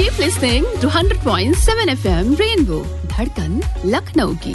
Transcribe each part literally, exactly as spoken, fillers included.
Keep listening to one hundred point seven F M Rainbow, धड़कन लखनऊ की।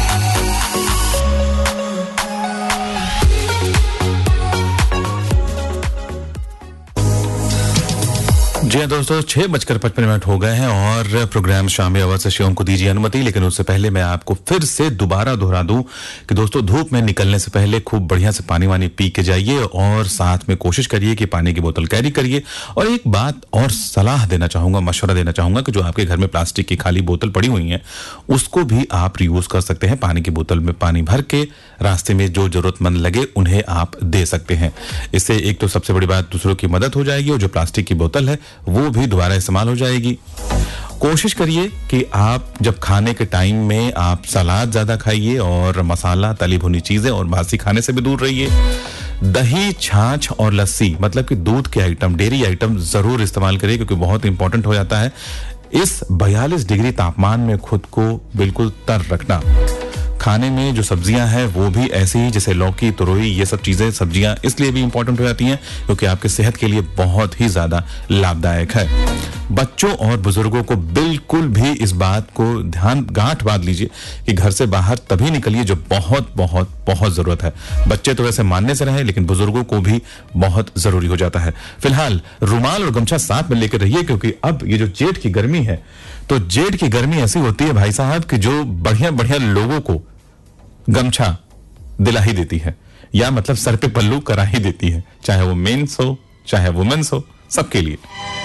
जी हाँ दोस्तों, छह बजकर पचपन मिनट हो गए हैं और प्रोग्राम शामी आवाज से शिवम को दीजिए अनुमति। लेकिन उससे पहले मैं आपको फिर से दोबारा दोहरा दूं कि दोस्तों धूप में निकलने से पहले खूब बढ़िया से पानी वानी पी के जाइए और साथ में कोशिश करिए कि पानी की बोतल कैरी करिए। और एक बात और सलाह देना चाहूंगा, मशवरा देना चाहूंगा कि जो आपके घर में प्लास्टिक की खाली बोतल पड़ी हुई है उसको भी आप रीयूज कर सकते हैं। पानी की बोतल में पानी भर के रास्ते में जो जरूरतमंद लगे उन्हें आप दे सकते हैं। इससे एक तो सबसे बड़ी बात दूसरों की मदद हो जाएगी और जो प्लास्टिक की बोतल है वो भी दोबारा इस्तेमाल हो जाएगी। कोशिश करिए कि आप जब खाने के टाइम में आप सलाद ज्यादा खाइए और मसाला, तली भुनी चीजें और बासी खाने से भी दूर रहिए। दही, छाछ और लस्सी मतलब कि दूध के आइटम, डेयरी आइटम जरूर इस्तेमाल करिए क्योंकि बहुत इंपॉर्टेंट हो जाता है इस बयालीस डिग्री तापमान में खुद को बिल्कुल तर रखना। खाने में जो सब्जियां हैं वो भी ऐसी ही जैसे लौकी, तुरई, ये सब चीजें सब्जियां इसलिए भी इंपॉर्टेंट हो जाती हैं क्योंकि आपके सेहत के लिए बहुत ही ज्यादा लाभदायक है। बच्चों और बुजुर्गों को बिल्कुल भी इस बात को ध्यान गांठ बांध लीजिए कि घर से बाहर तभी निकलिए जो बहुत बहुत बहुत जरूरत है। बच्चे तो वैसे मानने से रहे लेकिन बुजुर्गों को भी बहुत जरूरी हो जाता है। फिलहाल रुमाल और गमछा साथ में लेकर रहिए क्योंकि अब ये जो जेठ की गर्मी है तो जेठ की गर्मी ऐसी होती है भाई साहब कि जो बढ़िया बढ़िया लोगों को गमछा दिला ही देती है या मतलब सर पे पल्लू करा ही देती है, चाहे वो मेंस हो चाहे वुमेन्स हो, सबके लिए।